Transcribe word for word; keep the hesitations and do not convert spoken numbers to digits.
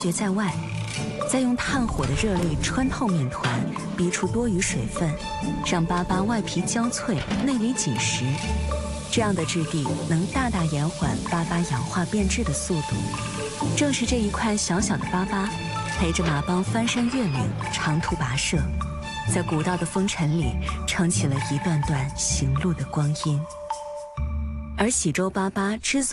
决在外，再用炭火的热力穿透面团，逼出多余水分，让粑粑外皮焦脆，内里紧实。这样的质地能大大延缓粑粑氧化变质的速度。正是这一块小小的粑粑，陪着马帮翻山越岭，长途跋涉，在古道的风尘里撑起了一段段行路的光阴。而喜洲粑粑之所以